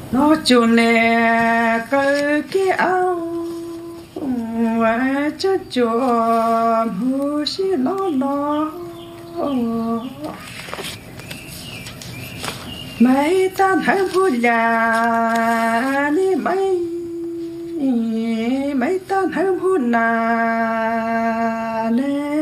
nó chôn nè cái áo và chết chùa hú xí nó mấy ta thấy vui là đi mấy ta thấy vui là nè